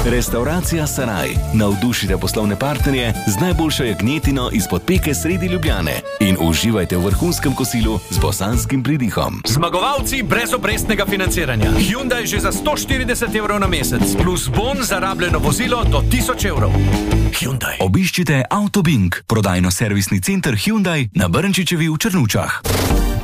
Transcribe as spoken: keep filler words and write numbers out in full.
Restauracija Saraj. Navdušite poslovne partnerje z najboljšo jagnjetino izpod Peke sredi Ljubljane in uživajte v vrhunskem kosilu z bosanskim pridihom. Zmagovalci brezobrestnega financiranja. Hyundai že za sto štirideset evrov na mesec, plus bon za rabljeno vozilo do tisoč evrov. Hyundai. Obiščite Autobing, prodajno-servisni center Hyundai na Brnčičevi v Črnučah.